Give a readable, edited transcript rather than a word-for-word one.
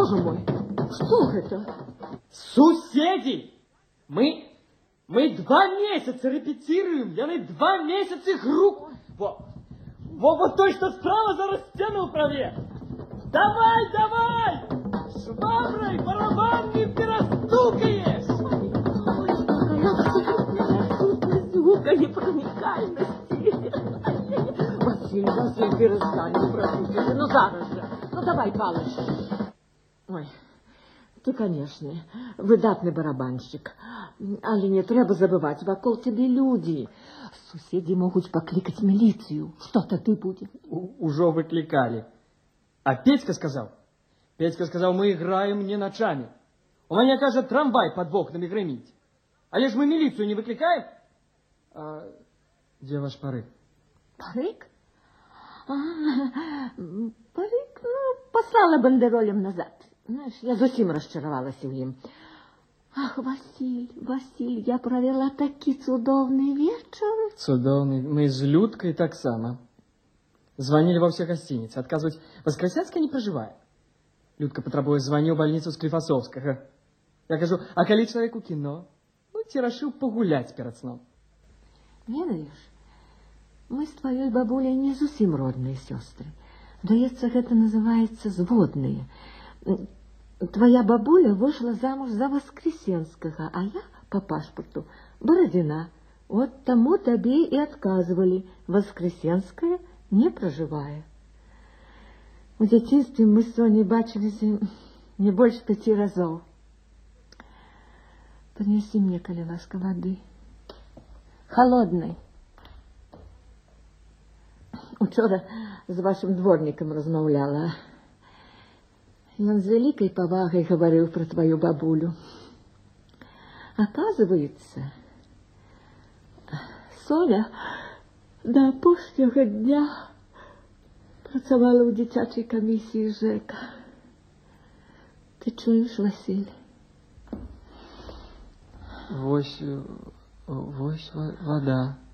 Боже мой, что это? Суседи! Мы 2 месяца репетируем. Яны 2 месяца игру. Вот той, что справа за стену управе. Давай! Шваброй барабан не перестукаешь. Звука непроникальности. Василь, перестань, прошу. Ну, зараз же. Ну, давай, палыч. Ой, ты, конечно, выдатный барабанщик. Але не трэба забывать, вокруг тебе люди. Соседи могут покликать милицию. Что-то ты будет. Уже выкликали. А Петька сказал, мы играем не ночами. У меня, кажется, трамвай под окнами гремит. А лишь мы милицию не выкликаем? А где ваш парык? Парык? Парык, послала бандеролем назад. Знаешь, я зовсім расчаровалася в им. Ах, Василь, я провела такий цудовный вечер. Цудовный. Мы с Людкой так само. Звонили во все гостиницы. Отказывать Воскресенская не проживает. Людка потребует звонить в больницу Склифосовского. Я кажу, а коли человеку кино? Ти решил погулять перед сном. Ведаешь, мы с твоей бабулей не зовсім родные сестры. Даецца, это называется зводные. Твоя бабуля вышла замуж за Воскресенского, а я по паспорту Бородина. Вот тому тебе и отказывали. Воскресенская не проживая. В детстве мы с Соней бачились не больше 5 разов. Принеси мне, коли ласка, воды. Холодной. Учора з вашим дворником размовляла. Он с великой повагой говорил про твою бабулю. Оказывается, Соня до опошнього дня працювала у дитячій комісії ЖЕКа. Ти чуєш, Василь? Вось вода.